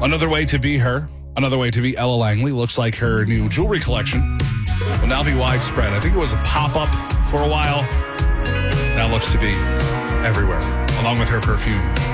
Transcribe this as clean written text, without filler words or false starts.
Another way to be her, another way to be Ella Langley. Looks like her new jewelry collection will now be widespread. I think it was a pop-up for a while. Now looks to be everywhere, along with her perfume.